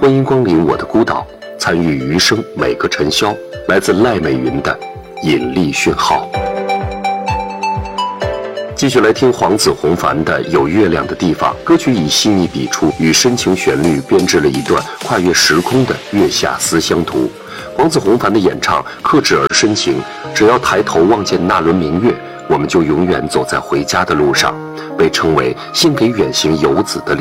欢迎光临我的孤岛，参与余生每个晨宵。来自赖美云的引力讯号。继续来听黄子弘凡的《有月亮的地方》。歌曲以细腻笔触与深情旋律编织了一段跨越时空的月下思乡图。黄子弘凡的演唱克制而深情，只要抬头望见那轮明月，我们就永远走在回家的路上，被称为献给远行游子的